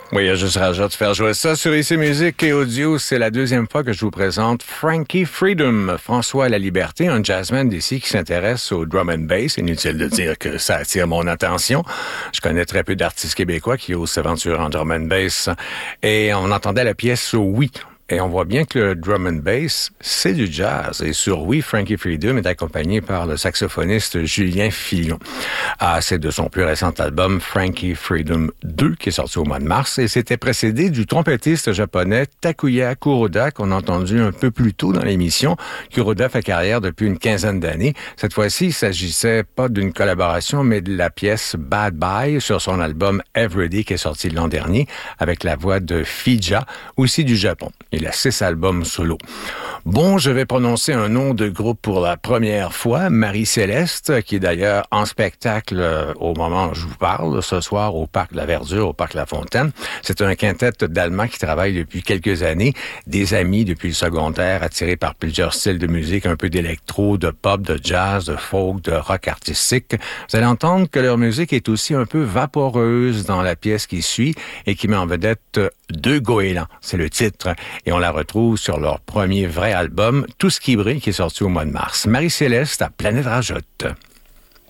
Oui, je suis ravi de faire jouer ça sur IC Musique et Audio. C'est la deuxième fois que je vous présente Frankie Freedom, François La Liberté, un jazzman d'ici qui s'intéresse au drum and bass. Inutile de dire que ça attire mon attention. Je connais très peu d'artistes québécois qui osent s'aventurer en drum and bass. Et on entendait la pièce Oui. Et on voit bien que le drum and bass, c'est du jazz. Et sur Oui, Frankie Freedom est accompagné par le saxophoniste Julien Fillon. C'est de son plus récent album Frankie Freedom 2 qui est sorti au mois de mars. Et c'était précédé du trompettiste japonais Takuya Kuroda qu'on a entendu un peu plus tôt dans l'émission. Kuroda fait carrière depuis une quinzaine d'années. Cette fois-ci, il s'agissait pas d'une collaboration, mais de la pièce Bad Bye sur son album Everyday qui est sorti l'an dernier avec la voix de Fija, aussi du Japon. Il a 6 albums solo. Bon, je vais prononcer un nom de groupe pour la première fois, Marie-Céleste, qui est d'ailleurs en spectacle au moment où je vous parle, ce soir au Parc de la Verdure, au Parc La Fontaine. C'est un quintet d'Allemands qui travaille depuis quelques années, des amis depuis le secondaire, attirés par plusieurs styles de musique, un peu d'électro, de pop, de jazz, de folk, de rock artistique. Vous allez entendre que leur musique est aussi un peu vaporeuse dans la pièce qui suit et qui met en vedette Deux goélands, c'est le titre. Et on la retrouve sur leur premier vrai album, Tout ce qui brille, qui est sorti au mois de mars. Marie-Céleste à Planète Rajotte.